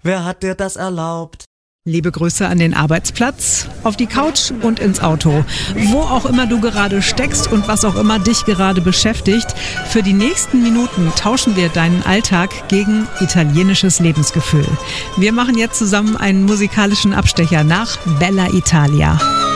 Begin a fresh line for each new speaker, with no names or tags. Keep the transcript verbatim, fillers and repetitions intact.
Wer hat dir das erlaubt?
Liebe Grüße an den Arbeitsplatz, auf die Couch und ins Auto. Wo auch immer du gerade steckst und was auch immer dich gerade beschäftigt, für die nächsten Minuten tauschen wir deinen Alltag gegen italienisches Lebensgefühl. Wir machen jetzt zusammen einen musikalischen Abstecher nach Bella Italia.